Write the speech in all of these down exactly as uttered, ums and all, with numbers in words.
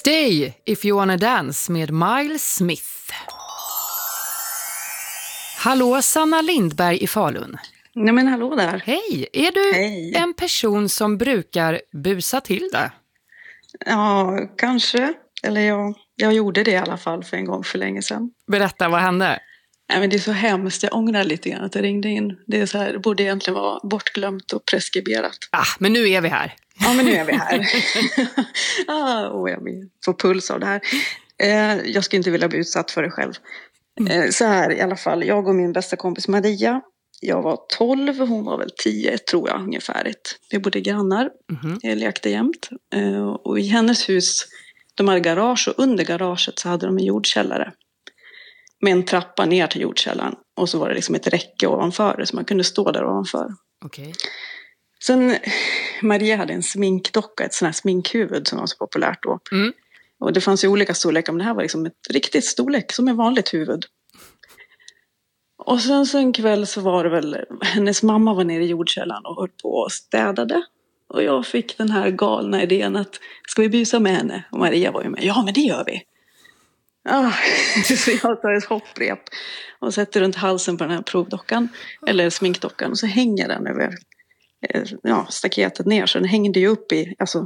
Stay if you wanna dance med Miles Smith. Hallå, Sanna Lindberg i Falun. Nej men hallå där. Hej, är du Hej. en person som brukar busa till det? Ja, kanske. Eller jag, jag gjorde det i alla fall för en gång för länge sedan. Berätta, vad hände? Nej, men det är så hemskt, jag ångrar lite grann att jag ringde in. Det är så här, det borde egentligen vara bortglömt och preskriberat. Ah, men nu är vi här. Ja, men nu är vi här. ah, oh, jag får puls av det här. Eh, jag skulle inte vilja bli utsatt för det själv. Eh, så här i alla fall, jag och min bästa kompis Maria. Jag var tolv, hon var väl tio tror jag ungefär. Vi bodde grannar, mm-hmm. jag lekte jämt. Eh, och i hennes hus, de hade garage och under garaget så hade de en jordkällare. Med en trappa ner till jordkällaren. Och så var det liksom ett räcke ovanför det, så man kunde stå där ovanför. Okay. Sen, Maria hade en sminkdocka, ett sånt här sminkhuvud som var så populärt då. Mm. Och det fanns ju olika storlekar, men det här var liksom ett riktigt storlek, som ett vanligt huvud. Och sen så en kväll så var det väl, hennes mamma var nere i jordkällaren och höll på och städade. Och jag fick den här galna idén att, ska vi busa med henne? Och Maria var ju med, ja men det gör vi. Ah, så jag tar ett hopprep och sätter runt halsen på den här provdockan, eller sminkdockan, och så hänger den över ja, staketet ner, så den hängde ju upp i, alltså,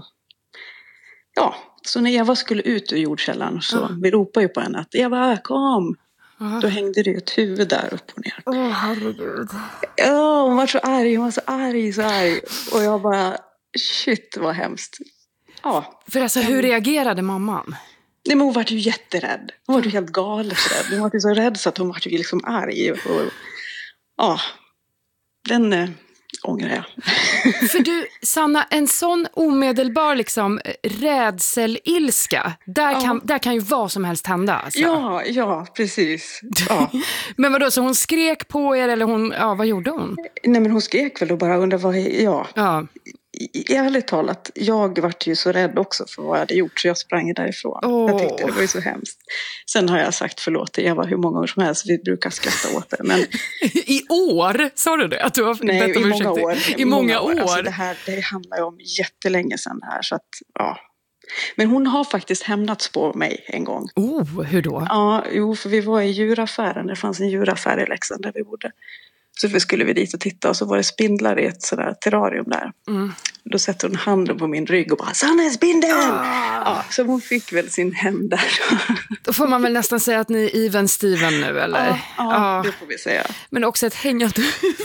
ja, så när Eva skulle ut ur jordkällaren så mm. vi ropade ju på henne att Eva, kom! Mm. Då hängde det ju ett huvud där upp och ner. Åh, oh, herregud. Ja, hon var så arg, hon var så arg, så arg. Och jag bara, shit vad hemskt. Ja. För alltså, hur reagerade mamman? Nej, men hon var ju jätterädd. Hon var ju helt galet rädd. Hon var ju så rädd så att hon var ju liksom arg. Och, ja, den äh, ångrar jag. För du, Sanna, en sån omedelbar liksom rädselilska, där, ja. kan, där kan ju vad som helst hända. Alltså. Ja, ja, precis. Ja. Men vadå, så hon skrek på er eller hon, ja, vad gjorde hon? Nej, men hon skrek väl och bara undrar vad, ja. Ja. I, ärligt talat, jag vart ju så rädd också för vad jag hade gjort, så jag sprang därifrån. Oh. Jag tyckte det var ju så hemskt. Sen har jag sagt förlåt till Eva hur många år som helst, vi brukar skratta åt det. Men... I år? Sa du det? Att du har Nej, i många år. I, I många år? år. Alltså det, här, det handlar ju om jättelänge sedan det här, så att, ja. Men hon har faktiskt hämnats på mig en gång. Oh, hur då? Ja, jo, för vi var i djuraffären, det fanns en djuraffär i Leksand där vi bodde. Så vi skulle vi dit och titta, och så var det spindlar i ett sådär terrarium där. Mm. Då sätter hon handen på min rygg och bara, Sanna, spindeln! Ah. Ja, så hon fick väl sin hem där. Då får man väl nästan säga att ni är even Steven nu, eller? Ja, ja, ja, det får vi säga. Men också ett hängande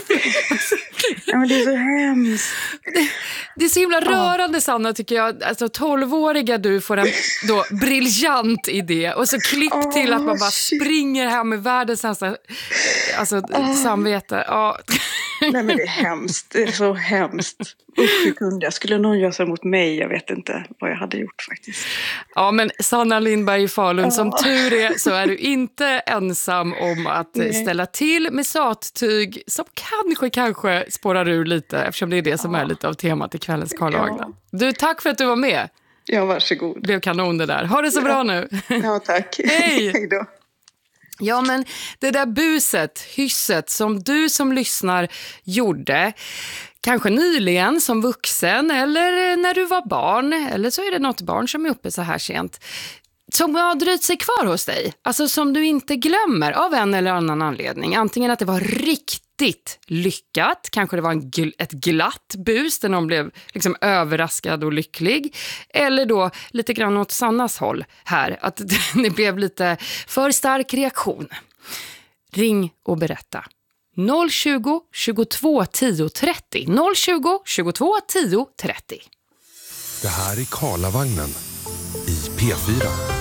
ja, men det är så hemskt. Det, det är så himla rörande, Sanna, tycker jag. Alltså tolvåriga du får en då briljant idé. Och så klipp oh, till att man bara shit. springer hem med världens nästa alltså, oh. samvete. Ja. Nej, men det är hemskt. Det är så hemskt. Usch, hur kunde jag? Skulle någon göra så mot mig? Jag vet inte vad jag hade gjort faktiskt. Ja, men Sanna Lindberg i Falun, oh. som tur är så är du inte ensam om att Nej. ställa till med sattyg som kanske, kanske spårar ur lite, eftersom det är det som oh. är lite av temat i kvällens Karl Agner. Oh. Du, tack för att du var med. Ja, varsågod. Det blev kanon det där. Ha det så ja. bra nu. Ja, tack. Hej! Hej då. Ja, men det där buset, hysset som du som lyssnar gjorde, kanske nyligen som vuxen eller när du var barn, eller så är det något barn som är uppe så här sent, som har dröjt sig kvar hos dig, alltså som du inte glömmer av en eller annan anledning. Antingen att det var riktigt lyckat, kanske det var en gl- ett glatt bus där någon blev liksom överraskad och lycklig, eller då lite grann åt Sannas håll här, att det blev lite för stark reaktion. Ring och berätta. noll tjugo, tjugotvå, tio, trettio. noll tjugo, tjugotvå, tio, trettio. Det här är Karlavagnen i P fyra.